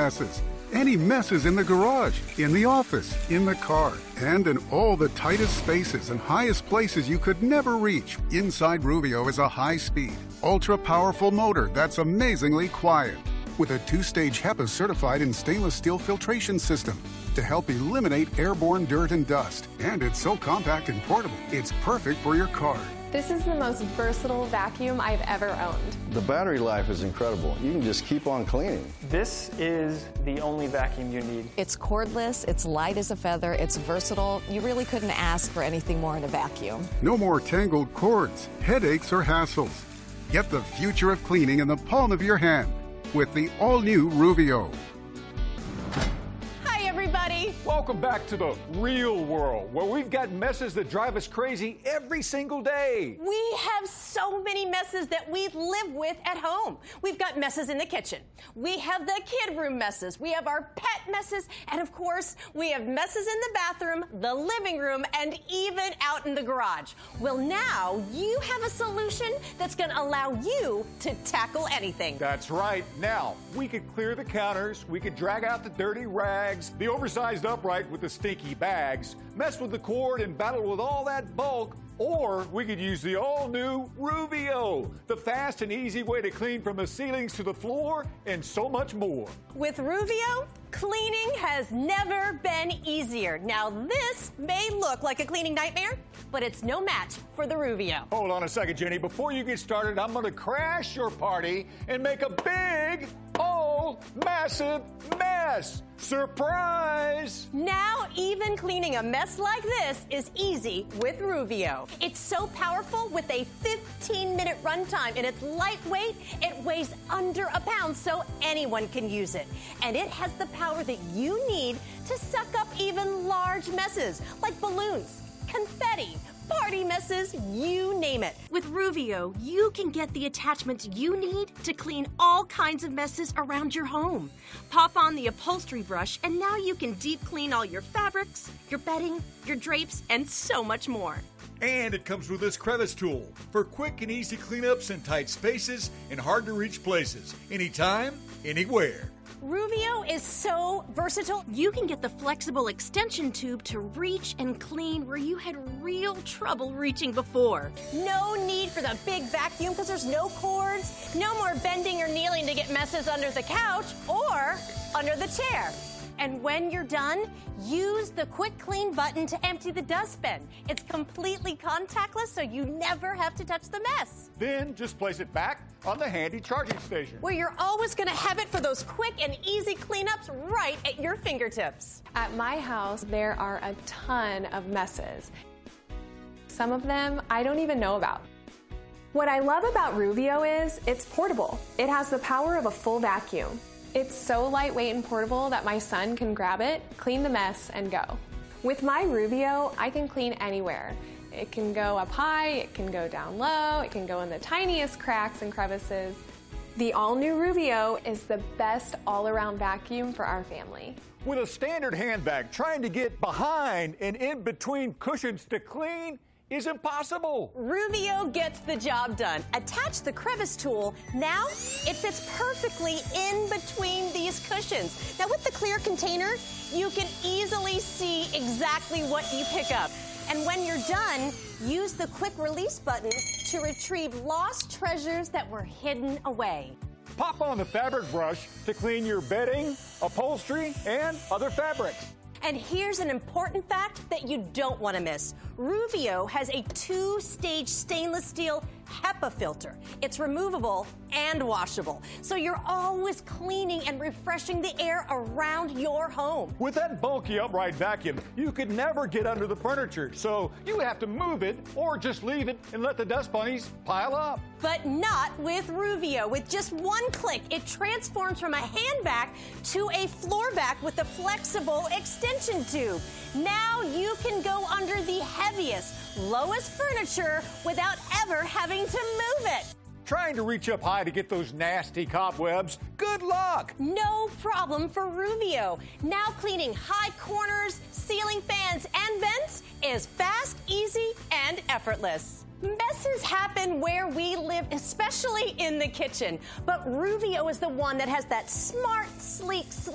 messes. Any messes in the garage, in the office, in the car, and in all the tightest spaces and highest places you could never reach. Inside Ruvio is a high-speed, ultra-powerful motor that's amazingly quiet, with a 2-stage HEPA certified and stainless steel filtration system to help eliminate airborne dirt and dust. And it's so compact and portable, it's perfect for your car. This is the most versatile vacuum I've ever owned. The battery life is incredible. You can just keep on cleaning. This is the only vacuum you need. It's cordless, it's light as a feather, it's versatile. You really couldn't ask for anything more in a vacuum. No more tangled cords, headaches, or hassles. Get the future of cleaning in the palm of your hand with the all-new Ruvio. Everybody. Welcome back to the real world, where we've got messes that drive us crazy every single day. We have so many messes that we live with at home. We've got messes in the kitchen. We have the kid room messes. We have our pet messes. And of course, we have messes in the bathroom, the living room, and even out in the garage. Well, now you have a solution that's going to allow you to tackle anything. That's right. Now, we could clear the counters. We could drag out the dirty rags, the oversized upright with the stinky bags, mess with the cord and battle with all that bulk, or we could use the all-new Ruvio, the fast and easy way to clean from the ceilings to the floor and so much more. With Ruvio, cleaning has never been easier. Now, this may look like a cleaning nightmare, but it's no match for the Ruvio. Hold on a second, Jenny. Before you get started, I'm going to crash your party and make a big, old, massive mess. Surprise! Now, even cleaning a mess like this is easy with Ruvio. It's so powerful with a 15-minute runtime, and it's lightweight. It weighs under a pound, so anyone can use it. And it has the power that you need to suck up even large messes, like balloons, confetti, party messes, you name it. With Ruvio, you can get the attachments you need to clean all kinds of messes around your home. Pop on the upholstery brush, and now you can deep clean all your fabrics, your bedding, your drapes, and so much more. And it comes with this crevice tool for quick and easy cleanups in tight spaces and hard-to-reach places, anytime, anywhere. Ruvio is so versatile. You can get the flexible extension tube to reach and clean where you had real trouble reaching before. No need for the big vacuum because there's no cords. No more bending or kneeling to get messes under the couch or under the chair. And when you're done, use the Quick Clean button to empty the dustbin. It's completely contactless, so you never have to touch the mess. Then just place it back on the handy charging station, where you're always going to have it for those quick and easy cleanups right at your fingertips. At my house, there are a ton of messes. Some of them I don't even know about. What I love about Ruvio is it's portable. It has the power of a full vacuum. It's so lightweight and portable that my son can grab it, clean the mess, and go. With my Ruvio, I can clean anywhere. It can go up high, it can go down low, it can go in the tiniest cracks and crevices. The all-new Ruvio is the best all-around vacuum for our family. With a standard handbag, trying to get behind and in between cushions to clean is impossible. Ruvio gets the job done. Attach the crevice tool. Now, it fits perfectly in between these cushions. Now, with the clear container, you can easily see exactly what you pick up. And when you're done, use the quick release button to retrieve lost treasures that were hidden away. Pop on the fabric brush to clean your bedding, upholstery, and other fabrics. And here's an important fact that you don't want to miss. Ruvio has a 2-stage stainless steel HEPA filter. It's removable and washable, so you're always cleaning and refreshing the air around your home. With that bulky upright vacuum, you could never get under the furniture, so you have to move it or just leave it and let the dust bunnies pile up. But not with Ruvio. With just one click, it transforms from a hand vac to a floor vac with a flexible extension tube. Now you can go under the heaviest, lowest furniture without ever having to move it. Trying to reach up high to get those nasty cobwebs? Good luck! No problem for Ruvio. Now cleaning high corners, ceiling fans, and vents is fast, easy, and effortless. Messes happen where we live, especially in the kitchen. But Ruvio is the one that has that smart, sleek,